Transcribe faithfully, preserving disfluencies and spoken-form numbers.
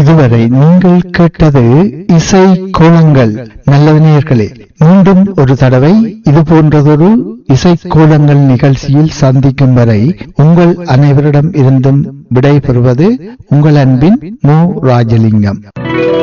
இதுவரை நீங்கள் கேட்டது இசை கோலங்கள். நல்லது நேயர்களே, மீண்டும் ஒரு தடவை இது போன்றதொரு இசை கோலங்கள் நிகழ்ச்சியில் சந்திக்கும் வரை உங்கள் அனைவரிடம் இருந்தும் விடை பெறுவது உங்கள் அன்பின் மு ராஜலிங்கம்.